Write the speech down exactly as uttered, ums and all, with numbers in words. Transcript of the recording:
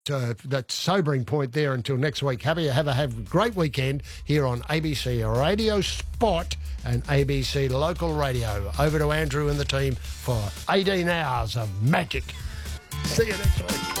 Uh, that sobering point there until next week. Have a, have a have a great weekend here on A B C Radio Spot and A B C Local Radio. Over to Andrew and the team for eighteen hours of magic. See you next week.